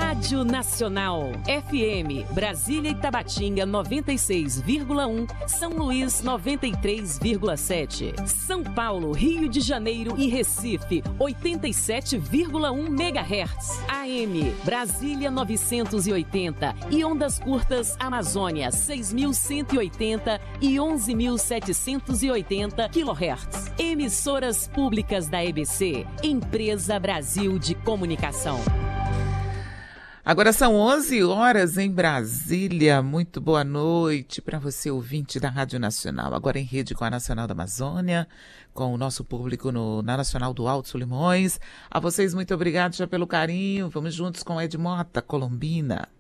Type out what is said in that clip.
Rádio Nacional, FM, Brasília e Tabatinga 96,1, São Luís 93,7, São Paulo, Rio de Janeiro e Recife 87,1 MHz, AM, Brasília 980 e ondas curtas Amazônia 6.180 e 11.780 kHz. Emissoras públicas da EBC, Empresa Brasil de Comunicação. Agora são 11 horas em Brasília. Muito boa noite para você, ouvinte da Rádio Nacional. Agora em rede com a Nacional da Amazônia, com o nosso público na Nacional do Alto Solimões. A vocês, muito obrigado já pelo carinho. Vamos juntos com Ed Mota, Colombina.